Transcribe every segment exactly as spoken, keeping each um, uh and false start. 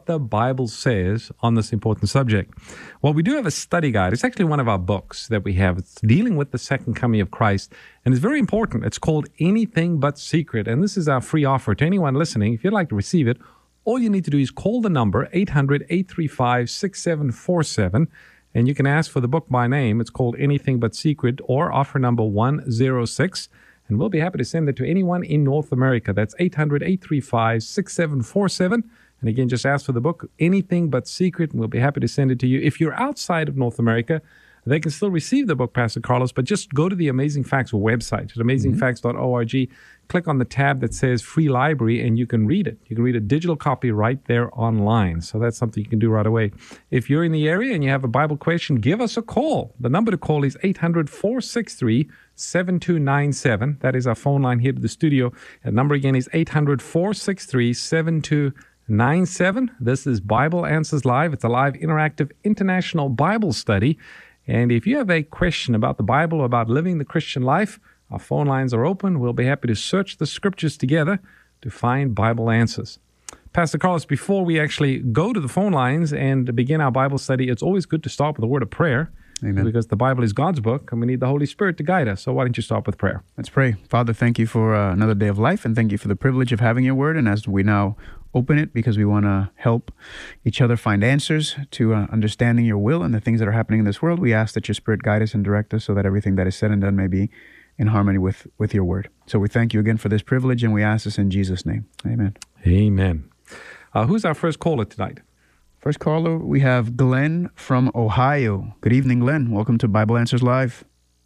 what the Bible says on this important subject. Well, we do have a study guide. It's actually one of our books that we have. It's dealing with the second coming of Christ, and it's very important. It's called Anything But Secret, and this is our free offer to anyone listening. If you'd like to receive it, all you need to do is call the number eight hundred, eight three five, six seven four seven, and you can ask for the book by name. It's called Anything But Secret, or offer number one zero six, and we'll be happy to send it to anyone in North America. That's eight hundred, eight three five, six seven four seven. And again, just ask for the book, Anything But Secret, and we'll be happy to send it to you. If you're outside of North America, they can still receive the book, Pastor Carlos, but just go to the Amazing Facts website at amazing facts dot org. Click on the tab that says Free Library, and you can read it. You can read a digital copy right there online. So that's something you can do right away. If you're in the area and you have a Bible question, give us a call. The number to call is eight hundred, four six three, seven two nine seven. That is our phone line here to the studio. The number again is eight hundred, four six three, seven two nine seven. This is Bible Answers Live. It's a live interactive international Bible study. And if you have a question about the Bible or about living the Christian life, our phone lines are open. We'll be happy to search the scriptures together to find Bible answers. Pastor Carlos, before we actually go to the phone lines and begin our Bible study, it's always good to start with a word of prayer. Amen. Because the Bible is God's book, and we need the Holy Spirit to guide us. So why don't you start with prayer? Let's pray. Father, thank you for uh, another day of life, and thank you for the privilege of having your word. And as we now open it, because we want to help each other find answers to uh, understanding your will and the things that are happening in this world, we ask that your Spirit guide us and direct us so that everything that is said and done may be in harmony with, with your word. So we thank you again for this privilege, and we ask this in Jesus' name. Amen. Amen. Uh, who's our first caller tonight? First caller, we have Glenn from Ohio. Good evening, Glenn. Welcome to Bible Answers Live.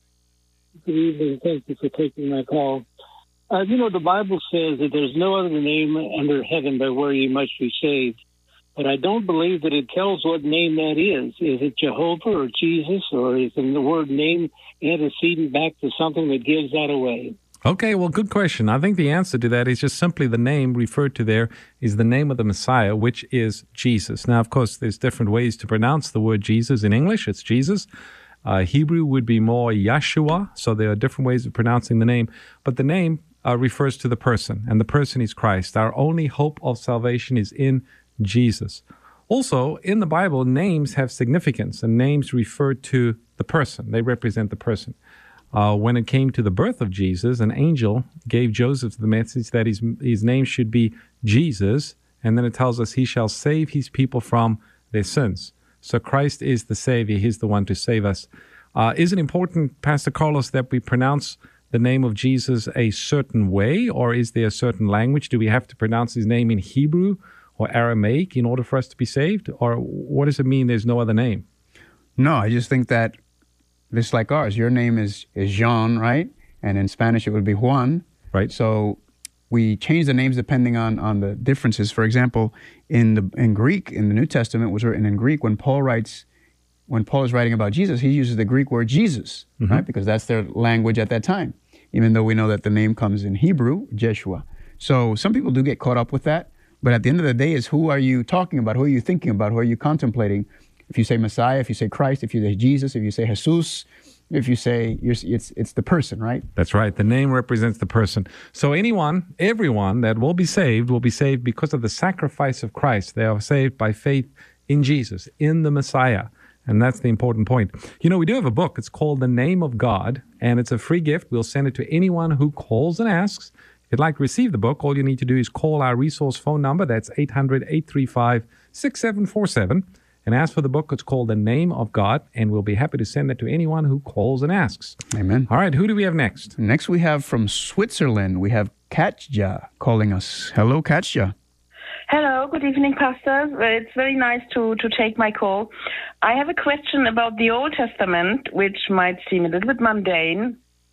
Good evening. Thank you for taking my call. Uh, you know, the Bible says that there's no other name under heaven by where you must be saved. But I don't believe that it tells what name that is. Is it Jehovah or Jesus, or is the word name antecedent back to something that gives that away? Okay, well, good question. I think the answer to that is just simply the name referred to there is the name of the Messiah, which is Jesus. Now, of course, there's different ways to pronounce the word Jesus. In English, it's Jesus. Uh, Hebrew would be more Yeshua, so there are different ways of pronouncing the name. But the name uh, refers to the person, and the person is Christ. Our only hope of salvation is in Jesus. Also, in the Bible, names have significance, and names refer to the person. They represent the person. Uh, when it came to the birth of Jesus, an angel gave Joseph the message that his, his name should be Jesus, and then it tells us he shall save his people from their sins. So Christ is the Savior. He's the one to save us. Uh, is it important, Pastor Carlos, that we pronounce the name of Jesus a certain way, or is there a certain language? Do we have to pronounce his name in Hebrew or Aramaic in order for us to be saved? Or what does it mean there's no other name? No, I just think that just like ours, your name is, is Jean, right? And in Spanish, it would be Juan. Right. So we change the names depending on, on the differences. For example, in the in Greek, in the New Testament, was written in Greek. When Paul writes, when Paul is writing about Jesus, he uses the Greek word Jesus, mm-hmm. right? Because that's their language at that time, even though we know that the name comes in Hebrew, Jeshua. So some people do get caught up with that. But at the end of the day is, who are you talking about? Who are you thinking about? Who are you contemplating? If you say Messiah, if you say Christ, if you say Jesus, if you say Jesus, if you say, you're, it's it's the person, right? That's right. The name represents the person. So anyone, everyone that will be saved will be saved because of the sacrifice of Christ. They are saved by faith in Jesus, in the Messiah. And that's the important point. You know, we do have a book. It's called The Name of God, and it's a free gift. We'll send it to anyone who calls and asks. If you'd like to receive the book, all you need to do is call our resource phone number. That's eight hundred, eight three five, six seven four seven. And ask for the book. It's called The Name of God, and we'll be happy to send it to anyone who calls and asks. Amen. All right, who do we have next? Next we have from Switzerland, we have Katja calling us. Hello, Katja. Hello, good evening, Pastor. It's very nice to, to take my call. I have a question about the Old Testament, which might seem a little bit mundane.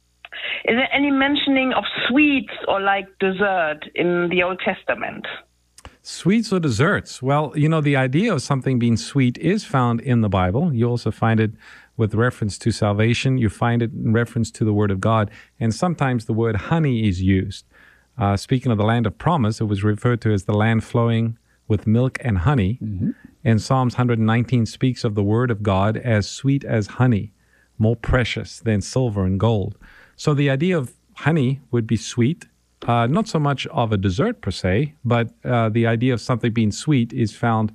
Is there any mentioning of sweets or like dessert in the Old Testament? Sweets or desserts? Well, you know, the idea of something being sweet is found in the Bible. You also find it with reference to salvation. You find it in reference to the Word of God. And sometimes the word honey is used. Uh, speaking of the land of promise, it was referred to as the land flowing with milk and honey. Mm-hmm. And Psalms one nineteen speaks of the Word of God as sweet as honey, more precious than silver and gold. So the idea of honey would be sweet. Uh, not so much of a dessert per se, but uh, the idea of something being sweet is found